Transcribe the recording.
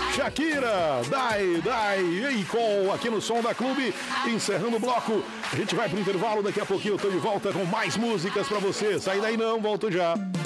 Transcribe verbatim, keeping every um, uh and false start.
Shakira, Dai, Dai, e com aqui no Som da Clube, encerrando o bloco. A gente vai pro intervalo, daqui a pouquinho eu tô de volta com mais músicas pra você. Sai daí não, volto já.